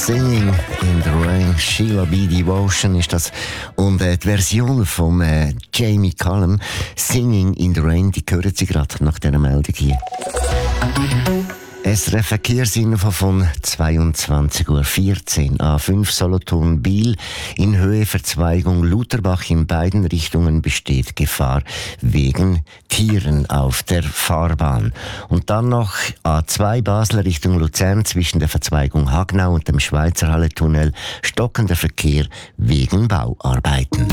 Singing in the Rain, Sheila B. Devotion ist das. Und die Version von Jamie Cullum, Singing in the Rain, die hören Sie gerade nach dieser Meldung hier. SRF Verkehrsinfo von 22:14 Uhr. A5 Solothurn Biel in Höhe Verzweigung Lutherbach in beiden Richtungen besteht Gefahr wegen Tieren auf der Fahrbahn. Und dann noch A2 Basel Richtung Luzern zwischen der Verzweigung Hagnau und dem Schweizerhalle-Tunnel stockender Verkehr wegen Bauarbeiten.